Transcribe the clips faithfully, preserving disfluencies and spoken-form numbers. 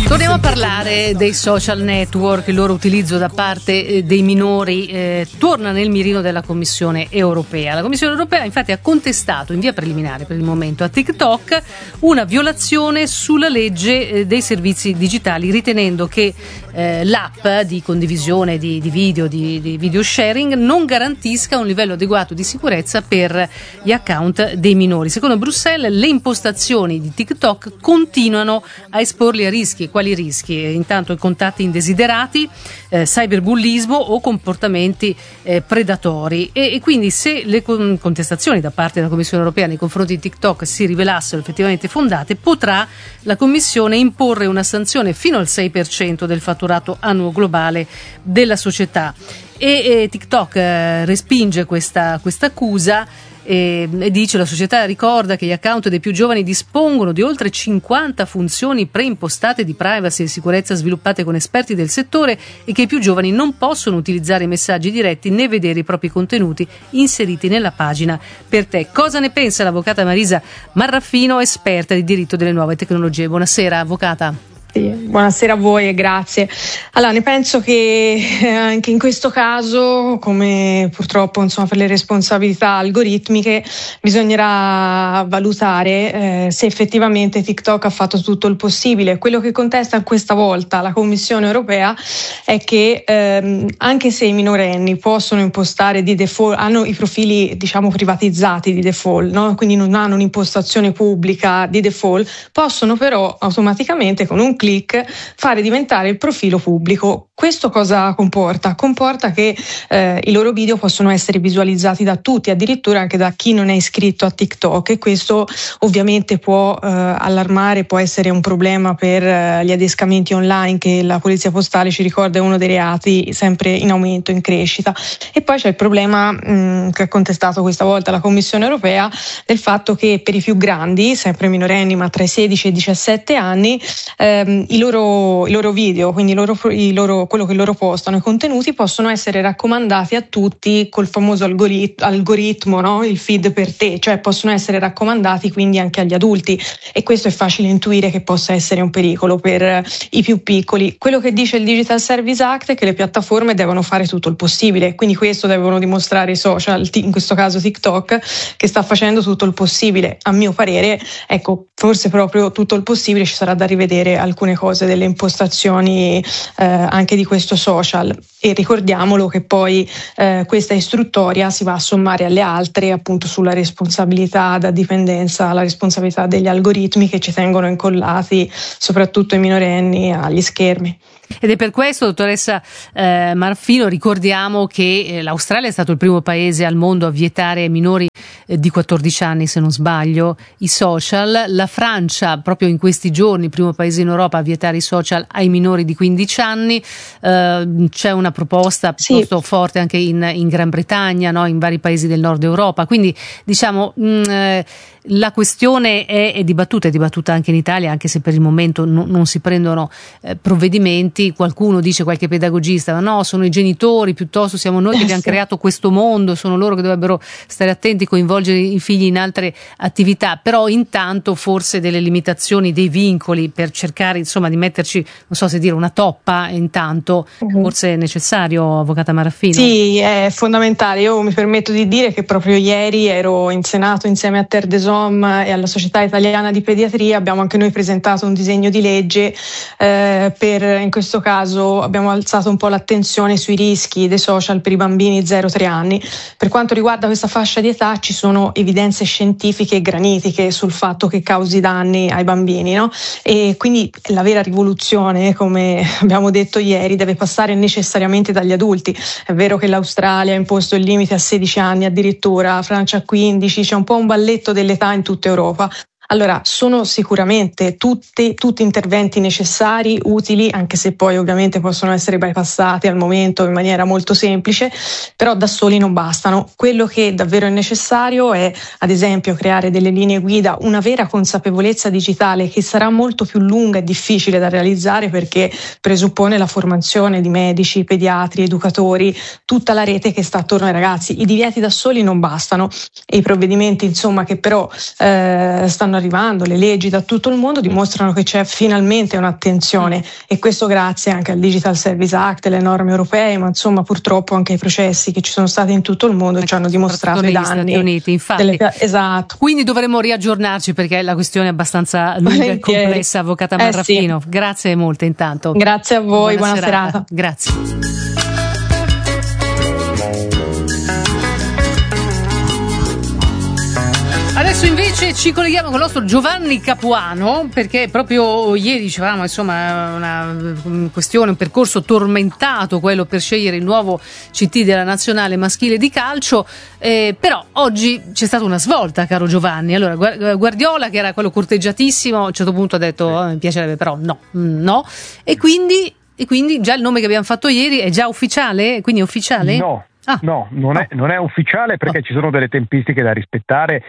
Torniamo a parlare dei social network, il loro utilizzo da parte dei minori eh, torna nel mirino della Commissione europea. La Commissione europea infatti ha contestato in via preliminare per il momento a TikTok una violazione sulla legge eh, dei servizi digitali, ritenendo che eh, l'app di condivisione di, di video, di, di video sharing non garantisca un livello adeguato di sicurezza per gli account dei minori. Secondo Bruxelles le impostazioni di TikTok continuano a esporli a rischi. Quali rischi? Intanto i contatti indesiderati, eh, cyberbullismo o comportamenti eh, predatori e, e quindi se le con- contestazioni da parte della Commissione europea nei confronti di TikTok si rivelassero effettivamente fondate, potrà la Commissione imporre una sanzione fino al sei per cento del fatturato annuo globale della società. E, e TikTok eh, respinge questa, questa accusa e, e dice: la società ricorda che gli account dei più giovani dispongono di oltre cinquanta funzioni preimpostate di privacy e sicurezza sviluppate con esperti del settore e che i più giovani non possono utilizzare i messaggi diretti né vedere i propri contenuti inseriti nella pagina per te. Cosa ne pensa l'avvocata Marisa Marraffino, esperta di diritto delle nuove tecnologie? Buonasera, avvocata. Sì, buonasera a voi e grazie. Allora, ne penso che anche in questo caso, come purtroppo insomma per le responsabilità algoritmiche, bisognerà valutare eh, se effettivamente TikTok ha fatto tutto il possibile. Quello che contesta questa volta la Commissione europea è che ehm, anche se i minorenni possono impostare di default, hanno i profili diciamo privatizzati di default, no? Quindi non hanno un'impostazione pubblica di default, possono però automaticamente con un click fare diventare il profilo pubblico. Questo cosa comporta? Comporta che eh, i loro video possono essere visualizzati da tutti, addirittura anche da chi non è iscritto a TikTok, e questo ovviamente può eh, allarmare, può essere un problema per eh, gli adescamenti online, che la Polizia Postale ci ricorda è uno dei reati sempre in aumento, in crescita. E poi c'è il problema mh, che ha contestato questa volta la Commissione europea, del fatto che per i più grandi, sempre minorenni ma tra i sedici e i diciassette anni, ehm, I loro, i loro video, quindi i loro, i loro, quello che loro postano, i contenuti possono essere raccomandati a tutti col famoso algorit- algoritmo, no? Il feed per te, cioè possono essere raccomandati quindi anche agli adulti, e questo è facile intuire che possa essere un pericolo per i più piccoli. Quello che dice il Digital Service Act è che le piattaforme devono fare tutto il possibile, quindi questo devono dimostrare i social, in questo caso TikTok, che sta facendo tutto il possibile. A mio parere, ecco, forse proprio tutto il possibile ci sarà da rivedere alcune cose delle impostazioni eh, anche di questo social, e ricordiamolo che poi eh, questa istruttoria si va a sommare alle altre appunto sulla responsabilità da dipendenza, la responsabilità degli algoritmi che ci tengono incollati soprattutto i minorenni agli schermi. Ed è per questo, dottoressa eh, Marraffino, ricordiamo che eh, l'Australia è stato il primo paese al mondo a vietare ai minori eh, di quattordici anni, se non sbaglio, i social. La Francia, proprio in questi giorni, il primo paese in Europa a vietare i social ai minori di quindici anni. Eh, c'è una proposta piuttosto sì. forte anche in, in Gran Bretagna, no? In vari paesi del nord Europa. Quindi, diciamo, mh, eh, la questione è, è dibattuta, è dibattuta anche in Italia, anche se per il momento no, non si prendono eh, provvedimenti. Qualcuno dice, qualche pedagogista, ma no, sono i genitori, piuttosto siamo noi che abbiamo creato questo mondo, sono loro che dovrebbero stare attenti, coinvolgere i figli in altre attività. Però intanto forse delle limitazioni, dei vincoli per cercare insomma di metterci, non so se dire una toppa, intanto uh-huh. forse è necessario, avvocata Marraffino. Sì, è fondamentale. Io mi permetto di dire che proprio ieri ero in Senato insieme a Terre des Hommes e alla Società Italiana di Pediatria, abbiamo anche noi presentato un disegno di legge eh, per, in questo In questo caso abbiamo alzato un po' l'attenzione sui rischi dei social per i bambini zero tre anni. Per quanto riguarda questa fascia di età ci sono evidenze scientifiche e granitiche sul fatto che causi danni ai bambini, no? E quindi la vera rivoluzione, come abbiamo detto ieri, deve passare necessariamente dagli adulti. È vero che l'Australia ha imposto il limite a sedici anni addirittura, Francia a quindici, c'è un po' un balletto dell'età in tutta Europa. Allora, sono sicuramente tutti, tutti interventi necessari, utili, anche se poi ovviamente possono essere bypassati al momento in maniera molto semplice, però da soli non bastano. Quello che davvero è necessario è, ad esempio, creare delle linee guida, una vera consapevolezza digitale che sarà molto più lunga e difficile da realizzare, perché presuppone la formazione di medici, pediatri, educatori, tutta la rete che sta attorno ai ragazzi. I divieti da soli non bastano, e i provvedimenti, insomma, che però eh, stanno arrivando, le leggi da tutto il mondo dimostrano che c'è finalmente un'attenzione mm. e questo grazie anche al Digital Service Act, alle norme europee, ma insomma purtroppo anche ai processi che ci sono stati in tutto il mondo ci hanno dimostrato i danni. Stati Uniti, infatti. Delle, esatto. Quindi dovremmo riaggiornarci perché la questione è abbastanza lunga e complessa, avvocata Marraffino. Eh sì. Grazie molte intanto. Grazie a voi, buona, buona serata. serata. Grazie. Adesso invece ci colleghiamo con il nostro Giovanni Capuano, perché proprio ieri dicevamo insomma una questione, un percorso tormentato quello per scegliere il nuovo C T della nazionale maschile di calcio, eh, però oggi c'è stata una svolta, caro Giovanni. Allora Guardiola, che era quello corteggiatissimo, a un certo punto ha detto oh, mi piacerebbe, però no, no, e quindi, e quindi già il nome che abbiamo fatto ieri è già ufficiale? Quindi è ufficiale? No, ah. no, non, no. È, non è ufficiale perché no. ci sono delle tempistiche da rispettare.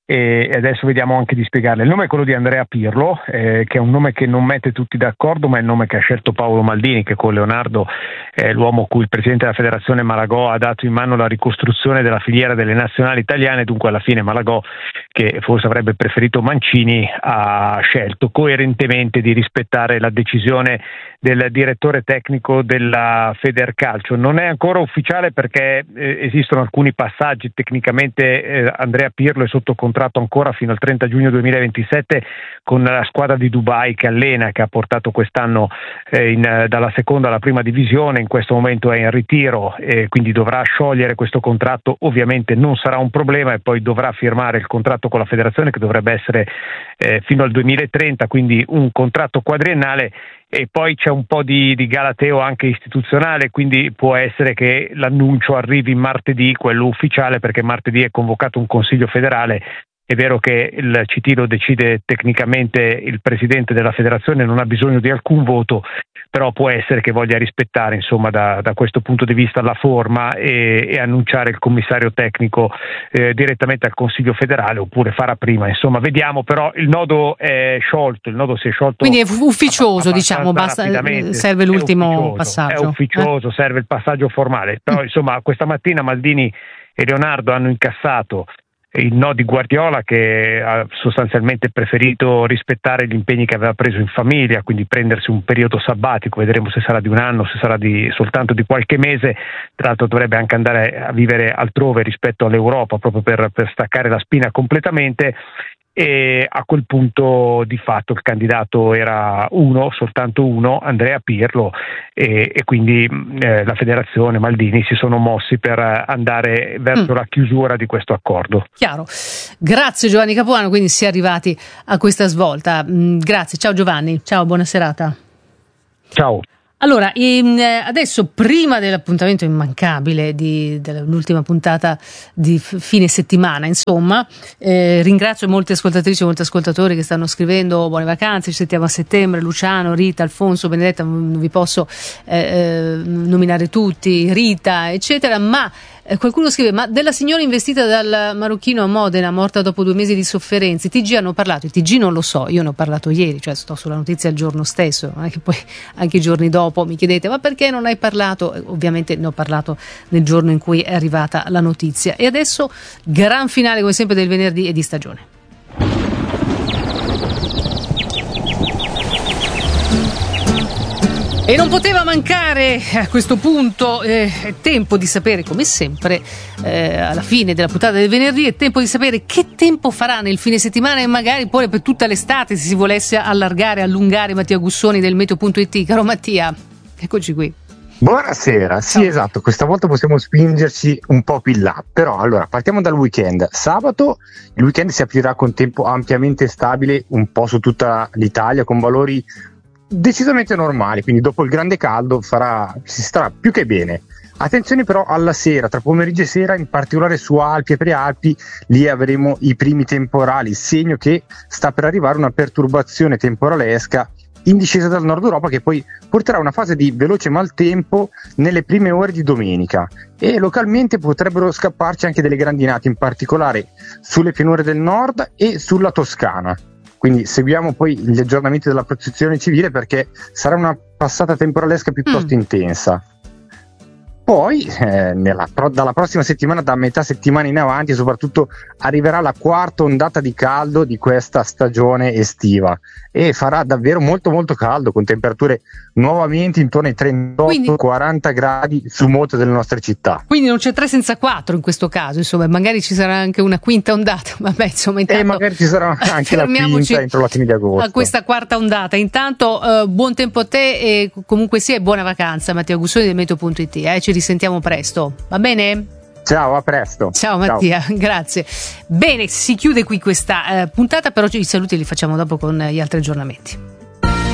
E adesso vediamo anche di spiegarle. Il nome è quello di Andrea Pirlo, eh, che è un nome che non mette tutti d'accordo, ma è il nome che ha scelto Paolo Maldini, che con Leonardo è l'uomo a cui il presidente della federazione Malagò ha dato in mano la ricostruzione della filiera delle nazionali italiane. Dunque alla fine Malagò, che forse avrebbe preferito Mancini, ha scelto coerentemente di rispettare la decisione del direttore tecnico della Federcalcio. Non è ancora ufficiale perché eh, esistono alcuni passaggi. Tecnicamente eh, Andrea Pirlo è sotto contratto ancora fino al trenta giugno duemilaventisette con la squadra di Dubai che allena, che ha portato quest'anno eh, in, dalla seconda alla prima divisione. In questo momento è in ritiro e quindi dovrà sciogliere questo contratto. Ovviamente non sarà un problema e poi dovrà firmare il contratto con la federazione, che dovrebbe essere eh, fino al duemilatrenta, quindi un contratto quadriennale. E poi c'è un po' di, di galateo anche istituzionale, quindi può essere che l'annuncio arrivi martedì, quello ufficiale, perché martedì è convocato un consiglio federale. È vero che il C T lo decide tecnicamente il presidente della federazione, non ha bisogno di alcun voto, però può essere che voglia rispettare insomma da, da questo punto di vista la forma e, e annunciare il commissario tecnico eh, direttamente al Consiglio federale, oppure farà prima. Insomma, vediamo, però il nodo è sciolto, il nodo si è sciolto. Quindi è ufficioso, diciamo, basta, serve l'ultimo è passaggio. È ufficioso, eh? Serve il passaggio formale. Però insomma questa mattina Maldini e Leonardo hanno incassato il no di Guardiola, che ha sostanzialmente preferito rispettare gli impegni che aveva preso in famiglia, quindi prendersi un periodo sabbatico. Vedremo se sarà di un anno, se sarà di soltanto di qualche mese. Tra l'altro dovrebbe anche andare a vivere altrove rispetto all'Europa, proprio per, per staccare la spina completamente. E a quel punto di fatto il candidato era uno, soltanto uno, Andrea Pirlo, e, e quindi eh, la federazione, Maldini, si sono mossi per andare verso mm. la chiusura di questo accordo. Chiaro. Grazie Giovanni Capuano, quindi si è arrivati a questa svolta. Mm, grazie, ciao Giovanni, ciao, buona serata. Ciao. Allora, in, adesso prima dell'appuntamento immancabile di, dell'ultima puntata di fine settimana, insomma, eh, ringrazio molte ascoltatrici e molti ascoltatori che stanno scrivendo buone vacanze, ci sentiamo a settembre, Luciano, Rita, Alfonso, Benedetta, non vi posso eh, eh, nominare tutti, Rita, eccetera, ma eh, qualcuno scrive, ma della signora investita dal marocchino a Modena, morta dopo due mesi di sofferenze, i T G hanno parlato, i T G non lo so, io ne ho parlato ieri, cioè sto sulla notizia il giorno stesso, non è che poi anche i giorni dopo mi chiedete ma perché non hai parlato? Ovviamente ne ho parlato nel giorno in cui è arrivata la notizia. E adesso gran finale come sempre del venerdì e di stagione. E non poteva mancare a questo punto, eh, è tempo di sapere, come sempre, eh, alla fine della puntata del venerdì, è tempo di sapere che tempo farà nel fine settimana e magari poi per tutta l'estate, se si volesse allargare, allungare. Mattia Gussoni del meteo punto it. Caro Mattia, eccoci qui. Buonasera, sì, Ciao. Esatto, questa volta possiamo spingerci un po' più in là, però allora partiamo dal weekend. Sabato il weekend si aprirà con tempo ampiamente stabile un po' su tutta l'Italia, con valori decisamente normali, quindi dopo il grande caldo farà, si starà più che bene. Attenzione però alla sera, tra pomeriggio e sera, in particolare su Alpi e Prealpi, lì avremo i primi temporali, segno che sta per arrivare una perturbazione temporalesca in discesa dal nord Europa, che poi porterà una fase di veloce maltempo nelle prime ore di domenica, e localmente potrebbero scapparci anche delle grandinate, in particolare sulle pianure del nord e sulla Toscana. Quindi seguiamo poi gli aggiornamenti della protezione civile, perché sarà una passata temporalesca piuttosto mm. intensa. Poi eh, nella, dalla prossima settimana, da metà settimana in avanti, soprattutto arriverà la quarta ondata di caldo di questa stagione estiva e farà davvero molto molto caldo, con temperature nuovamente intorno ai trentotto quaranta gradi su molte delle nostre città. Quindi non c'è tre senza quattro in questo caso, insomma, magari ci sarà anche una quinta ondata, vabbè, insomma, intanto e magari ci sarà anche la quinta entro la fine di agosto. A questa quarta ondata. Intanto eh, buon tempo a te e comunque sia buona vacanza, Mattia Gussoni del meteo punto it. Eh, ci risentiamo presto, va bene? Ciao, a presto. Ciao Mattia, Ciao. Grazie. Bene, si chiude qui questa eh, puntata, però i saluti li facciamo dopo con gli altri aggiornamenti.